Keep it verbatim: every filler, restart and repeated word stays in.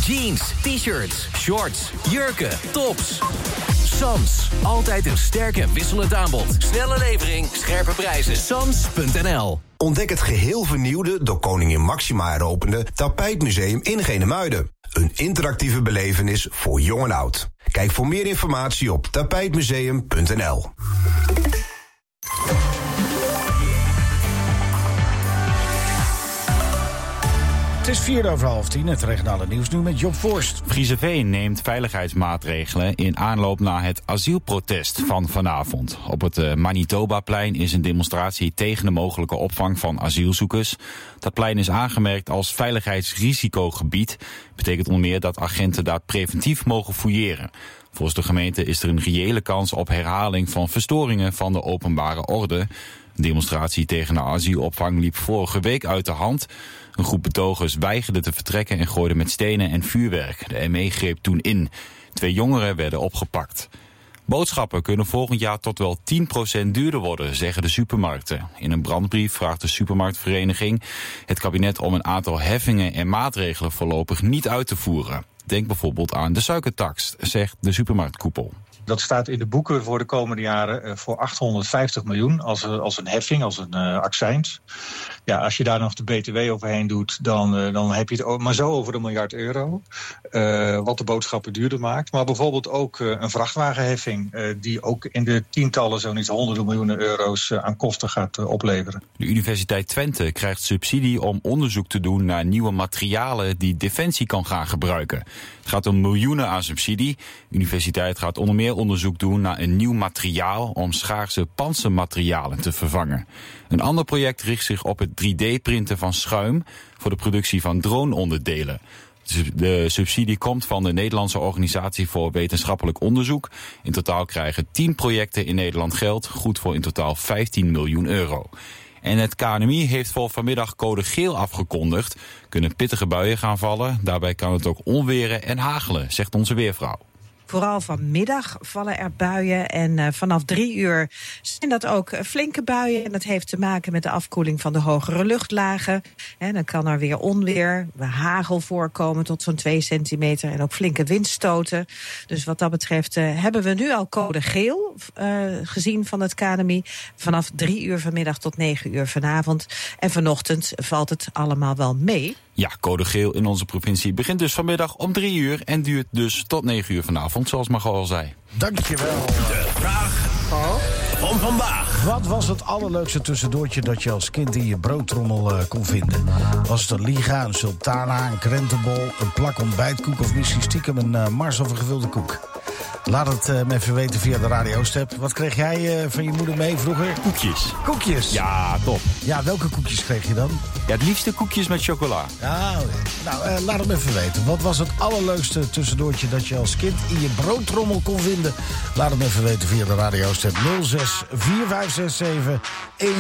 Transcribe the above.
Jeans, t-shirts, shorts, jurken, tops. Sams, altijd een sterk en wisselend aanbod. Snelle levering, scherpe prijzen. Sams punt n l. Ontdek het geheel vernieuwde, door koningin Máxima eropende Tapijtmuseum in Genemuiden. Een interactieve belevenis voor jong en oud. Kijk voor meer informatie op tapijtmuseum punt n l. Het is vier over half tien, het regionale nieuws nu met Job Voorst. Frieseveen neemt veiligheidsmaatregelen in aanloop naar het asielprotest van vanavond. Op het Manitobaplein is een demonstratie tegen de mogelijke opvang van asielzoekers. Dat plein is aangemerkt als veiligheidsrisicogebied. Betekent onder meer dat agenten daar preventief mogen fouilleren. Volgens de gemeente is er een reële kans op herhaling van verstoringen van de openbare orde. Een demonstratie tegen de asielopvang liep vorige week uit de hand. Een groep betogers weigerde te vertrekken en gooide met stenen en vuurwerk. De M E greep toen in. Twee jongeren werden opgepakt. Boodschappen kunnen volgend jaar tot wel tien procent duurder worden, zeggen de supermarkten. In een brandbrief vraagt de supermarktvereniging het kabinet om een aantal heffingen en maatregelen voorlopig niet uit te voeren. Denk bijvoorbeeld aan de suikertax, zegt de supermarktkoepel. Dat staat in de boeken voor de komende jaren voor achthonderdvijftig miljoen als, als een heffing, als een uh, accijns. Ja, als je daar nog de B T W overheen doet, dan, uh, dan heb je het maar zo over een miljard euro. Uh, wat de boodschappen duurder maakt. Maar bijvoorbeeld ook uh, een vrachtwagenheffing uh, die ook in de tientallen, zo'n iets honderden miljoenen euro's uh, aan kosten gaat uh, opleveren. De Universiteit Twente krijgt subsidie om onderzoek te doen naar nieuwe materialen die Defensie kan gaan gebruiken. Het gaat om miljoenen aan subsidie. De universiteit gaat onder meer onderzoek doen naar een nieuw materiaal om schaarse pantsermaterialen te vervangen. Een ander project richt zich op het drie D-printen van schuim voor de productie van droneonderdelen. De subsidie komt van de Nederlandse Organisatie voor Wetenschappelijk Onderzoek. In totaal krijgen tien projecten in Nederland geld, goed voor in totaal vijftien miljoen euro. En het K N M I heeft voor vanmiddag code geel afgekondigd. Kunnen pittige buien gaan vallen. Daarbij kan het ook onweren en hagelen, zegt onze weervrouw. Vooral vanmiddag vallen er buien en uh, vanaf drie uur zijn dat ook flinke buien. En dat heeft te maken met de afkoeling van de hogere luchtlagen. En dan kan er weer onweer, hagel voorkomen tot zo'n twee centimeter en ook flinke windstoten. Dus wat dat betreft uh, hebben we nu al code geel uh, gezien van het K N M I. Vanaf drie uur vanmiddag tot negen uur vanavond. En vanochtend valt het allemaal wel mee. Ja, code geel in onze provincie begint dus vanmiddag om drie uur en duurt dus tot negen uur vanavond, zoals Margot al zei. Dankjewel. De vraag van vandaag. Wat was het allerleukste tussendoortje dat je als kind in je broodtrommel uh, kon vinden? Was het een liga, een sultana, een krentenbol, een plak ontbijtkoek of misschien stiekem een uh, mars of een gevulde koek? Laat het uh, me even weten via de radiostep. Wat kreeg jij uh, van je moeder mee vroeger? Koekjes. Koekjes? Ja, top. Ja, welke koekjes kreeg je dan? Ja, het liefste koekjes met chocola. Ja, nou, uh, laat het me even weten. Wat was het allerleukste tussendoortje dat je als kind in je broodtrommel kon vinden? Laat het me even weten via de radiostep nul zes vier vijf zes zeven een